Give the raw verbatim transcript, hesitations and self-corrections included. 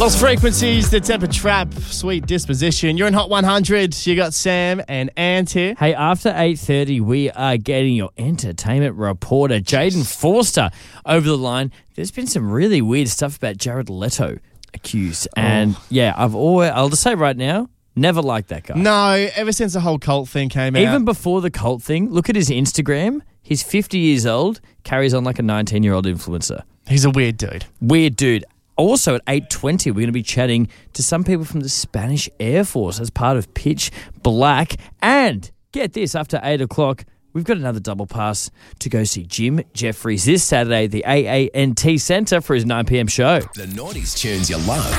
Lost Frequencies, The Temper Trap, Sweet Disposition. You're in Hot one hundred. You got Sam and Ant here. Hey, after eight thirty, we are getting your entertainment reporter, Jaden Forster, over the line. There's been some really weird stuff about Jared Leto accused. And, oh. yeah, I've always, I'll just say right now, never liked that guy. No, ever since the whole cult thing came out. Even before the cult thing, look at his Instagram. He's fifty years old, carries on like a nineteen-year-old influencer. He's a weird dude. Weird dude. Also at eight twenty, we're going to be chatting to some people from the Spanish Air Force as part of Pitch Black. And get this, after eight o'clock, we've got another double pass to go see Jim Jeffries this Saturday, the A A N T Centre for his nine p.m. show. The noughties tunes you love.